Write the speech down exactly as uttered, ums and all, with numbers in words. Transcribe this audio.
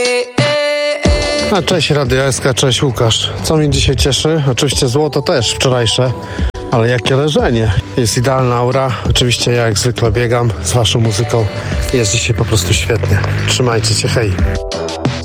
A cześć Radio S K, cześć Łukasz. Co mnie dzisiaj cieszy? Oczywiście złoto też wczorajsze, ale jakie leżenie. Jest idealna aura. Oczywiście ja jak zwykle biegam z waszą muzyką. Jest dzisiaj po prostu świetnie. Trzymajcie się, hej.